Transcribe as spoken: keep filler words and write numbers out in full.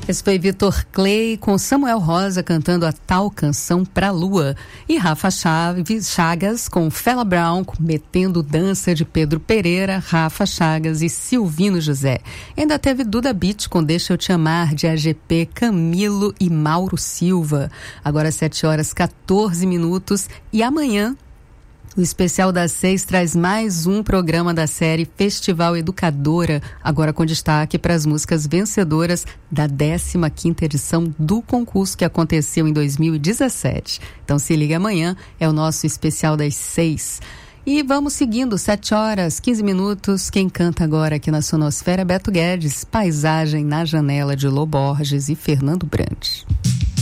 Esse foi Vitor Clay com Samuel Rosa cantando a tal canção pra lua. E Rafa Chagas com Fela Brown metendo dança de Pedro Pereira, Rafa Chagas e Silvino José. Ainda teve Duda Beat com Deixa Eu Te Amar de A G P, Camilo e Mauro Silva. Agora sete horas quatorze minutos e amanhã o Especial das Seis traz mais um programa da série Festival Educadora, agora com destaque para as músicas vencedoras da décima quinta edição do concurso que aconteceu em dois mil e dezessete. Então se liga amanhã, é o nosso Especial das Seis. E vamos seguindo, sete horas, quinze minutos. Quem canta agora aqui na Sonosfera é Beto Guedes, Paisagem na Janela de Lô Borges e Fernando Brandt.